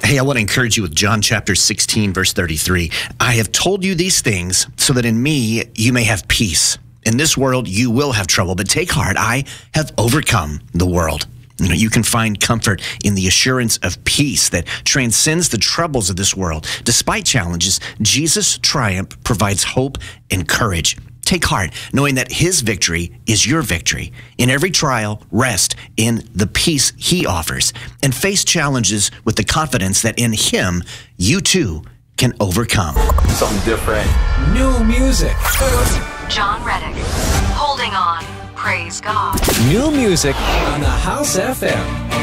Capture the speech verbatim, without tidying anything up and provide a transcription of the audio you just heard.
Hey, I want to encourage you with John chapter sixteen, verse thirty-three. I have told you these things so that in me you may have peace. In this world you will have trouble, but take heart, I have overcome the world. You know, you can find comfort in the assurance of peace that transcends the troubles of this world. Despite challenges, Jesus' triumph provides hope and courage. Take heart, knowing that his victory is your victory. In every trial, rest in the peace he offers, and face challenges with the confidence that in him, you too can overcome. Something different. New music. John Reddick, Holding On. Praise God. New music on the House F M.